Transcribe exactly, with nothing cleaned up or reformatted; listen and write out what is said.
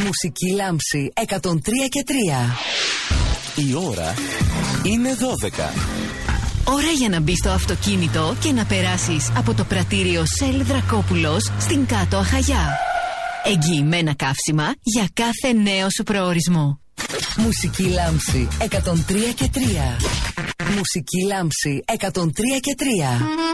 Μουσική λάμψη εκατόν τρία και τρία. Η ώρα είναι δώδεκα. Ώρα για να μπεις στο αυτοκίνητο και να περάσεις από το πρατήριο Shell Δρακόπουλος στην Κάτω Αχαγιά. Εγγυημένα καύσιμα για κάθε νέο σου προορισμό. Μουσική λάμψη εκατόν τρία και τρία. Μουσική λάμψη εκατόν τρία και τρία.